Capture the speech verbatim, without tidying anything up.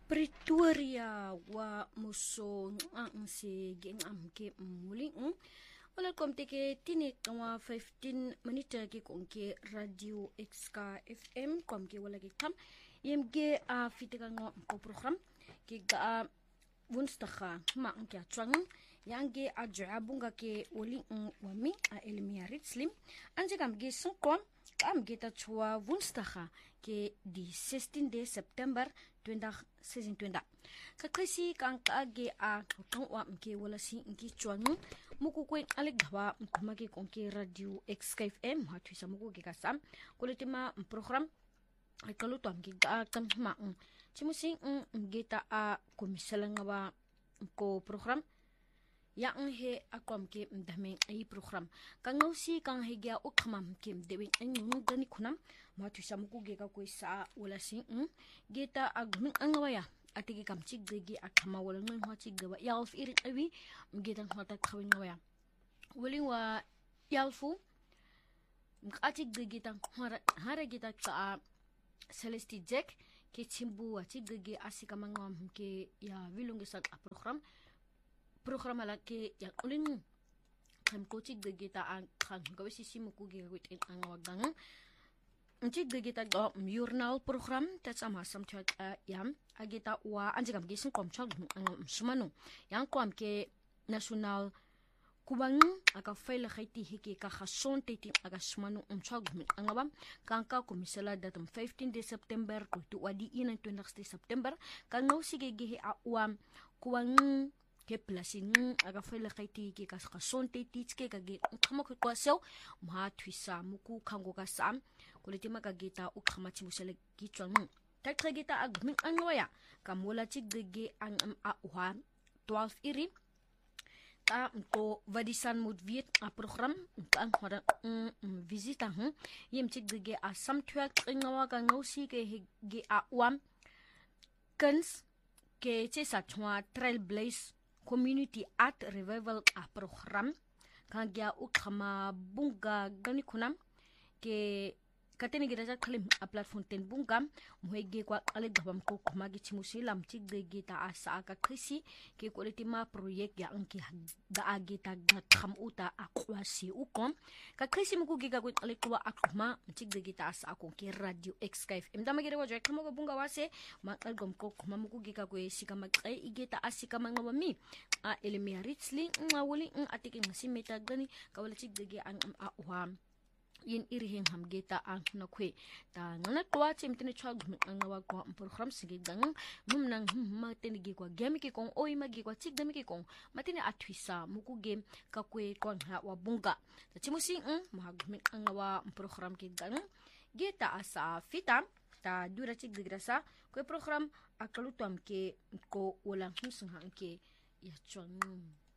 Pretoria wa muso ang si gingam ke muling wala kom teke tini kawa fifteen minute ke konke radio X K F M kom ke wala ke tam yem ge a fitika ngo ko program ke ga Woensdag ma ang kya twang yang ge a jabunga ke wali wami a elmia ritslim anje kam ge songkom kam ge ta chwa Woensdag ke di zestien de September twenty twenty-six ka kasi kang kaage a tongwa mke wala si inki twang muku kwen aleg dawa kuma ke konke radio X K F M ha twisa muku ke kasam kulitima program ay kaluto am ge ga kam ma chimusi ngeta a komisala nga ba ko program yang he akwam ke mdame ay program kang si kang hegya o khamam ke dewe anyung gani khunam matu samuku ge ka ko sa wala si geta agmin angawaya atigi kam chig ge akhama wala ngai ho chig ba yalf iri awi geta hota khawin ngawaya wali wa yalfu mkachig ge ta hara hara geta ka Celesti Jack ke chimbu ati gege asika mangam ke ya vilungi sa program program ala ke ya ulin kam ko chi gege ta ang khang gawi si simu ku ge wit ang wagang nchi gege ta go journal program ta sama sam chat yam agita wa anjigam gisin kom chang ang sumanu yang kom ke national kubang aka faila khaiti hike ka khason teti aga sumanu umchag min angabam kanka komisala datum fifteen de September ko tu wadi ina twenty September kan no sige gehe awam kubang ke plasin aga faila khaiti hike ka khason teti tske ka ge khama ko kwaso ma twisa muku khango ka sam kulitima ka gita u khama chimusele gi chang tak khagita agmin anwaya kamola chigge ang a wa twelve iri ta ko vadisan mudviet a program kan hora visita hm yem chigge a samtwak ngawa ka ngosi ke ge a wam kans ke che sa chwa trailblaze community art revival a program kan gya u khama bunga gani khunam ke kateni gida khalim a platform ten bungam muhege kwa ale gabam ko kuma gi chimusilam chigge gita asa ka khisi ke quality ma project ya anki da agita ga kham uta akwasi ukom ka khisi muku giga ko ale kwa akuma chigge gita asa ko ke radio X K F M damagire wa jek mo ko bunga wase ma algom ko kuma muku giga ko sika makai igita asika mangawami a elemia richly ngawuli atiki ngasimeta gani kawala chigge gi an a uham yin irihin hamgeta ang nakwe ta ngana kwa chimtene chag ang nawa ko program sige gang mumnang matene gi kwa game ki kong oi magi kwa chig dami ki kong matine atwisa muku game ka kwe kon ha wa bunga ta chimusi ng mahagmin ang nawa program ki gang geta asa fita ta dura chig digrasa ko program akalutom ke ko walang husang ke ya chong